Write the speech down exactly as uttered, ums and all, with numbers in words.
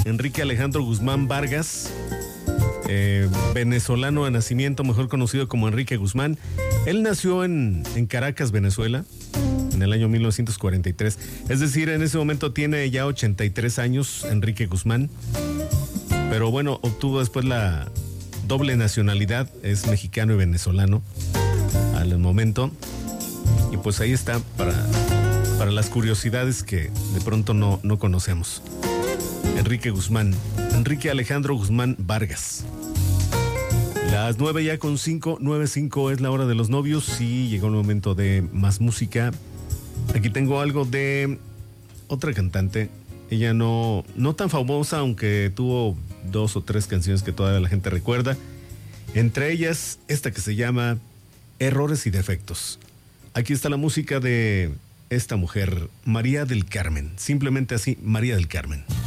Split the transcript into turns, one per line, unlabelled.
Enrique Alejandro Guzmán Vargas, eh, venezolano de nacimiento, mejor conocido como Enrique Guzmán. Él nació en, en Caracas, Venezuela, en el año mil novecientos cuarenta y tres. Es decir, en ese momento tiene ya ochenta y tres años Enrique Guzmán. Pero bueno, obtuvo después la doble nacionalidad, es mexicano y venezolano al momento. Y pues ahí está para, para las curiosidades que de pronto no, no conocemos. Enrique Guzmán, Enrique Alejandro Guzmán Vargas. Las nueve ya con cinco, nueve cinco es la hora de los novios y llegó el momento de más música. Aquí tengo algo de otra cantante. Ella no, no tan famosa, aunque tuvo dos o tres canciones que todavía la gente recuerda. Entre ellas, esta que se llama Errores y Defectos. Aquí está la música de esta mujer, María del Carmen. Simplemente así, María del Carmen.